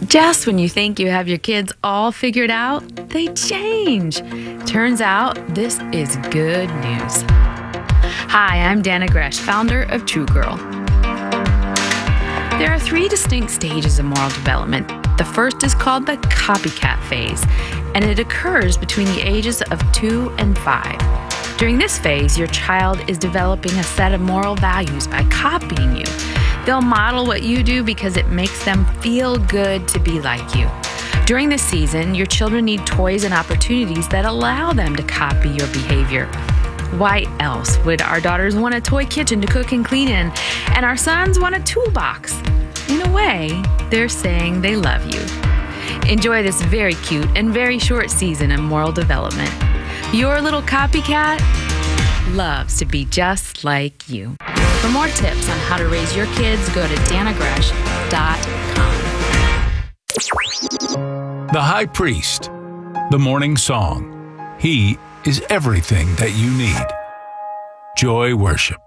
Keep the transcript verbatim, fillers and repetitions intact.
Just when you think you have your kids all figured out, they change. Turns out this is good news. Hi, I'm Dana Gresh, founder of True Girl. There are three distinct stages of moral development. The first is called the copycat phase, and it occurs between the ages of two and five. During this phase, your child is developing a set of moral values by copying you. They'll model what you do because it makes them feel good to be like you. During this season, your children need toys and opportunities that allow them to copy your behavior. Why else would our daughters want a toy kitchen to cook and clean in, and our sons want a toolbox? In a way, they're saying they love you. Enjoy this very cute and very short season of moral development. Your little copycat loves to be just like you. For more tips on how to raise your kids, go to dana gresh dot com. The High Priest, the morning song. He is everything that you need. Joy Worship.